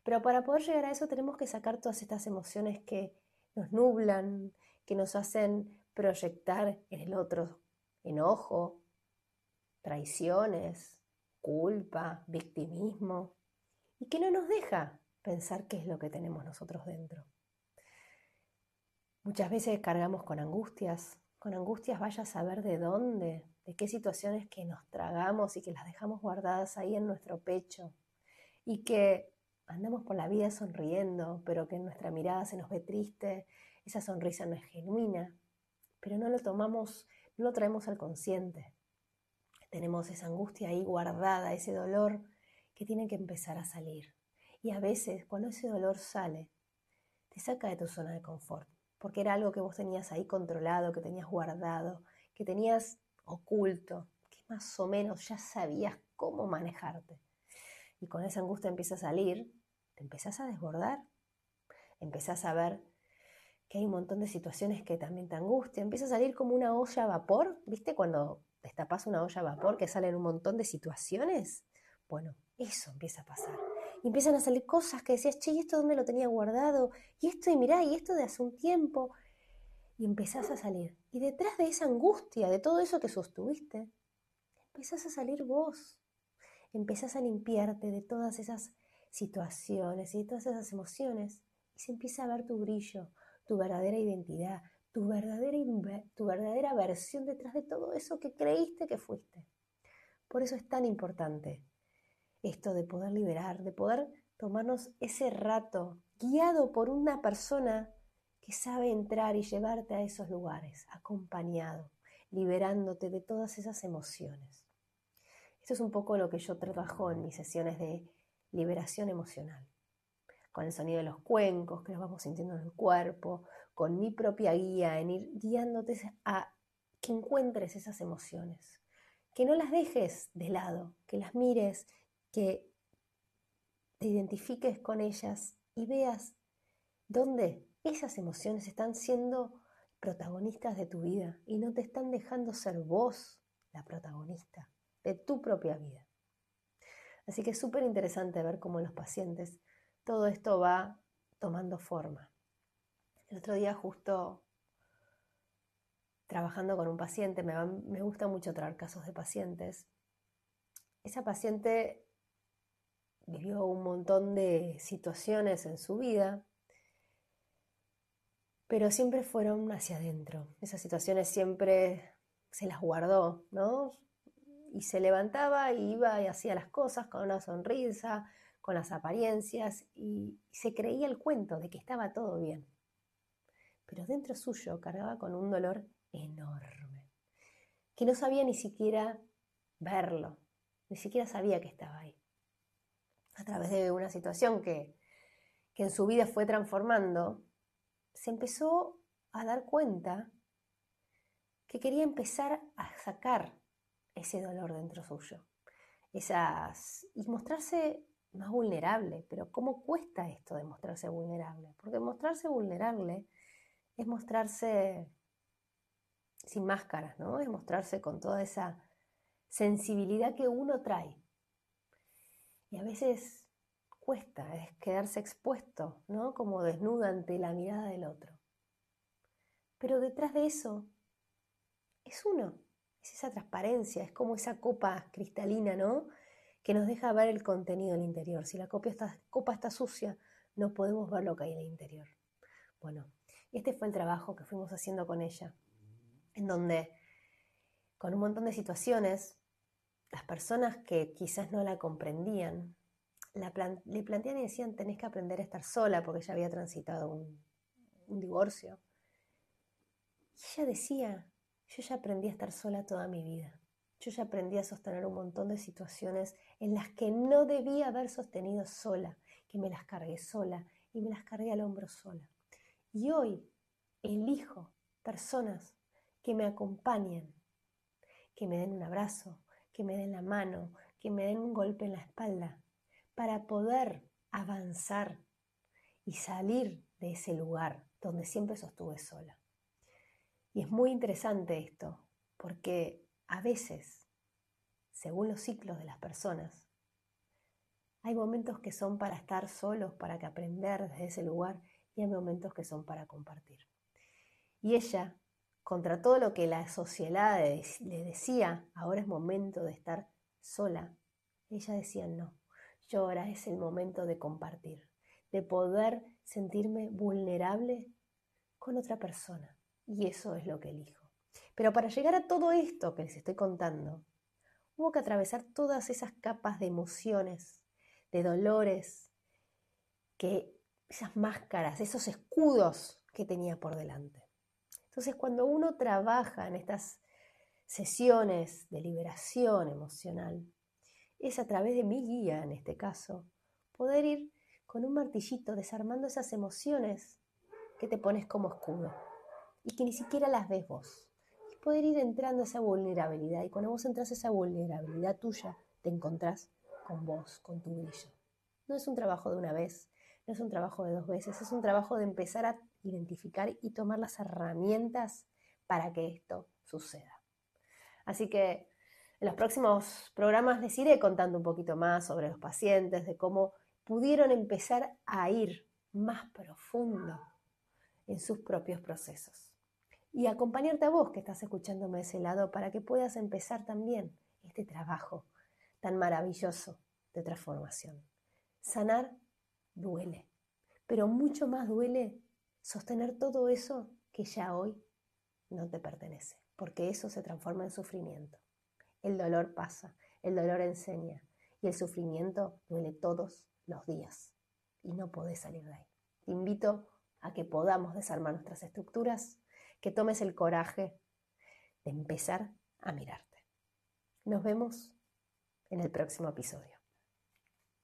Pero para poder llegar a eso tenemos que sacar todas estas emociones que nos nublan, que nos hacen proyectar en el otro enojo, traiciones, culpa, victimismo, y que no nos deja pensar qué es lo que tenemos nosotros dentro. Muchas veces cargamos con angustias vaya a saber de dónde, de qué situaciones que nos tragamos y que las dejamos guardadas ahí en nuestro pecho y que andamos por la vida sonriendo, pero que en nuestra mirada se nos ve triste, esa sonrisa no es genuina, pero no lo tomamos, no lo traemos al consciente. Tenemos esa angustia ahí guardada, ese dolor que tiene que empezar a salir. Y a veces cuando ese dolor sale, te saca de tu zona de confort, porque era algo que vos tenías ahí controlado, que tenías guardado, que tenías oculto, que más o menos ya sabías cómo manejarte. Y con esa angustia empieza a salir, te empezás a desbordar, empezás a ver que hay un montón de situaciones que también te angustian, empieza a salir como una olla a vapor, ¿viste? Cuando destapas una olla a vapor que salen un montón de situaciones, bueno, eso empieza a pasar. Y empiezan a salir cosas que decías, che, ¿y esto dónde lo tenía guardado? Y esto, y mirá, y esto de hace un tiempo. Y empezás a salir. Y detrás de esa angustia, de todo eso que sostuviste, empezás a salir vos. Empezás a limpiarte de todas esas situaciones y de todas esas emociones y se empieza a ver tu brillo, tu verdadera identidad, tu verdadera versión detrás de todo eso que creíste que fuiste. Por eso es tan importante esto de poder liberar, de poder tomarnos ese rato guiado por una persona que sabe entrar y llevarte a esos lugares, acompañado, liberándote de todas esas emociones. Esto es un poco lo que yo trabajo en mis sesiones de liberación emocional, con el sonido de los cuencos que los vamos sintiendo en el cuerpo, con mi propia guía en ir guiándote a que encuentres esas emociones, que no las dejes de lado, que las mires, que te identifiques con ellas y veas dónde esas emociones están siendo protagonistas de tu vida y no te están dejando ser vos la protagonista de tu propia vida. Así que es súper interesante ver cómo en los pacientes todo esto va tomando forma. El otro día justo trabajando con un paciente, me gusta mucho traer casos de pacientes. Esa paciente vivió un montón de situaciones en su vida, pero siempre fueron hacia adentro. Esas situaciones siempre se las guardó, ¿no? Y se levantaba y iba y hacía las cosas con una sonrisa, con las apariencias, y se creía el cuento de que estaba todo bien. Pero dentro suyo cargaba con un dolor enorme, que no sabía ni siquiera verlo, ni siquiera sabía que estaba ahí. A través de una situación que en su vida fue transformando, se empezó a dar cuenta que quería empezar a sacar ese dolor dentro suyo. Y mostrarse más vulnerable. Pero ¿cómo cuesta esto de mostrarse vulnerable? Porque mostrarse vulnerable es mostrarse sin máscaras, ¿no? Es mostrarse con toda esa sensibilidad que uno trae. Y a veces cuesta, es quedarse expuesto, ¿no? Como desnudo ante la mirada del otro. Pero detrás de eso es uno, es esa transparencia, es como esa copa cristalina, ¿no? Que nos deja ver el contenido del interior. Si la copa está sucia, no podemos ver lo que hay en el interior. Bueno, este fue el trabajo que fuimos haciendo con ella, en donde con un montón de situaciones, las personas que quizás no la comprendían, le plantean y decían, tenés que aprender a estar sola, porque ella había transitado un divorcio. Y ella decía, yo ya aprendí a estar sola toda mi vida. Yo ya aprendí a sostener un montón de situaciones en las que no debía haber sostenido sola, que me las cargué sola y me las cargué al hombro sola. Y hoy elijo personas que me acompañen, que me den un abrazo, que me den la mano, que me den un golpe en la espalda, para poder avanzar y salir de ese lugar donde siempre sostuve sola. Y es muy interesante esto, porque a veces, según los ciclos de las personas, Hay momentos que son para estar solos, para que aprender desde ese lugar, y hay momentos que son para compartir. Y ella, contra todo lo que la sociedad le decía, ahora es momento de estar sola, ella decía no, yo ahora es el momento de compartir, de poder sentirme vulnerable con otra persona. Y eso es lo que elijo. Pero para llegar a todo esto que les estoy contando, hubo que atravesar todas esas capas de emociones, de dolores, esas máscaras, esos escudos que tenía por delante. Entonces, cuando uno trabaja en estas sesiones de liberación emocional, es a través de mi guía, en este caso, poder ir con un martillito desarmando esas emociones que te pones como escudo y que ni siquiera las ves vos. Y poder ir entrando a esa vulnerabilidad. Y cuando vos entras a esa vulnerabilidad tuya, te encontrás con vos, con tu brillo. No es un trabajo de una vez, no es un trabajo de 2 veces, es un trabajo de empezar a identificar y tomar las herramientas para que esto suceda. Así que en los próximos programas les iré contando un poquito más sobre los pacientes, de cómo pudieron empezar a ir más profundo en sus propios procesos. Y acompañarte a vos que estás escuchándome de ese lado para que puedas empezar también este trabajo tan maravilloso de transformación. Sanar duele, pero mucho más duele sostener todo eso que ya hoy no te pertenece, porque eso se transforma en sufrimiento. El dolor pasa, el dolor enseña y el sufrimiento duele todos los días y no podés salir de ahí. Te invito a que podamos desarmar nuestras estructuras, que tomes el coraje de empezar a mirarte. Nos vemos en el próximo episodio.